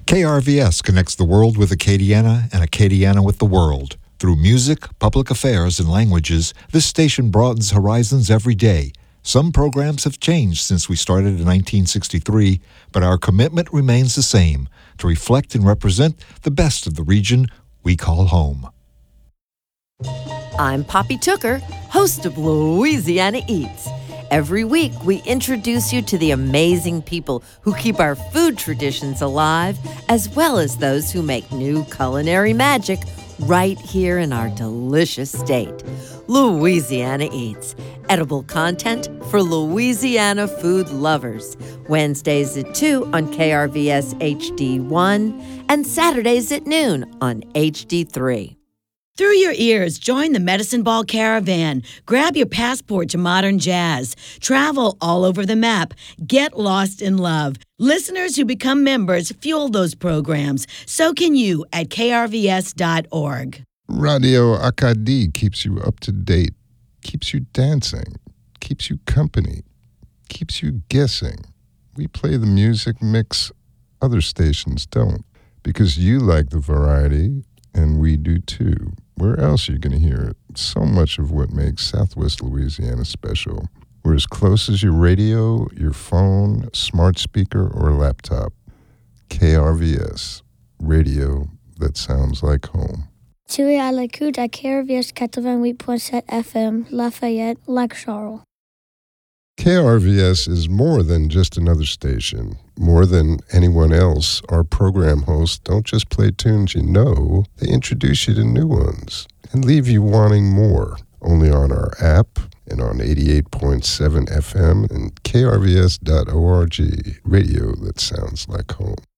KRVS connects the world with Acadiana and Acadiana with the world. Through music, public affairs, and languages, this station broadens horizons every day. Some programs have changed since we started in 1963, but our commitment remains the same, to reflect and represent the best of the region we call home. I'm Poppy Tooker, host of Louisiana Eats. Every week, we introduce you to the amazing people who keep our food traditions alive, as well as those who make new culinary magic right here in our delicious state. Louisiana Eats, edible content for Louisiana food lovers. Wednesdays at 2 on KRVS HD1 and Saturdays at noon on HD3. Through your ears, join the Medicine Ball Caravan. Grab your passport to modern jazz. Travel all over the map. Get lost in love. Listeners who become members fuel those programs. So can you at krvs.org. Radio Acadie keeps you up to date, keeps you dancing, keeps you company, keeps you guessing. We play the music mix other stations don't, because you like the variety, and we do too. Where else are you going to hear it? So much of what makes Southwest Louisiana special. We're as close as your radio, your phone, smart speaker, or laptop. KRVS, radio that sounds like home. Tu es à l'écoute à KRVS 88.7 FM, Lafayette, Lac Charles. KRVS is more than just another station. More than anyone else, our program hosts don't just play tunes you know, they introduce you to new ones and leave you wanting more. Only on our app and on 88.7 FM and krvs.org, radio that sounds like home.